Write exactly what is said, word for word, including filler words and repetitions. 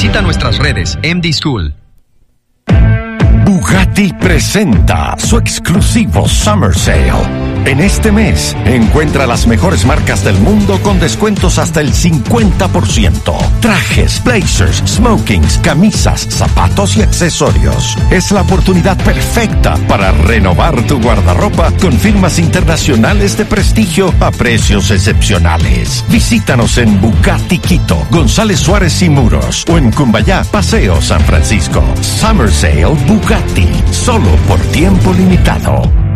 Visita nuestras redes M D School. Bugatti presenta su exclusivo Summer Sale. En este mes, encuentra las mejores marcas del mundo con descuentos hasta el cincuenta por ciento. Trajes, blazers, smokings, camisas, zapatos y accesorios. Es la oportunidad perfecta para renovar tu guardarropa con firmas internacionales de prestigio a precios excepcionales. Visítanos en Bugatti Quito, González Suárez y Muros, o en Cumbayá, Paseo San Francisco. Summer Sale Bugatti, solo por tiempo limitado.